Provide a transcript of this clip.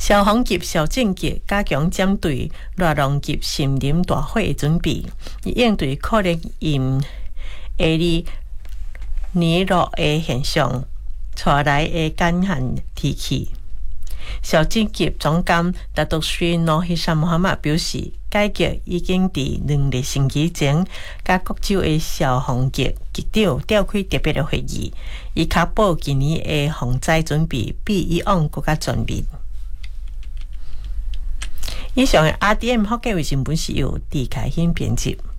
消防局消警局加强针对热浪及森林大火的准备，以应对可能因下日泥落的现象带来的干旱天气。消警局总监达督斯诺希萨穆罕默表示，该局已经在2个星期前，甲各州的消防局局长召开特别的会议，以确保今年的防灾准备比以往更加全面。以上的 RDM 福建卫新闻是由狄凯欣编辑。